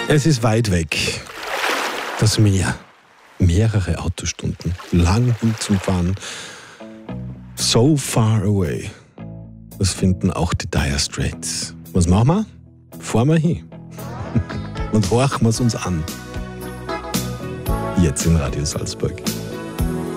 Es ist weit weg. Das Meer. Mehrere Autostunden. Lang hin zum Fahren. So far away. Das finden auch die Dire Straits. Was machen wir? Fahren wir hin. Und horchen wir es uns an. Jetzt in Radio Salzburg.